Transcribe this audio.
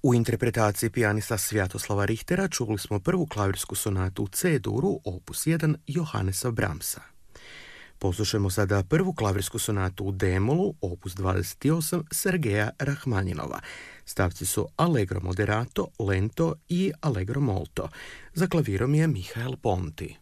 U interpretaciji pijanista Svjatoslava Richtera čuli smo prvu klavirsku sonatu u C-duru, opus 1 Johannesa Brahmsa. Poslušajmo sada prvu klavirsku sonatu u D-molu, opus 28 Sergeja Rahmaninova. Stavci su Allegro moderato, lento i Allegro molto. Za klavirom je Michael Ponti.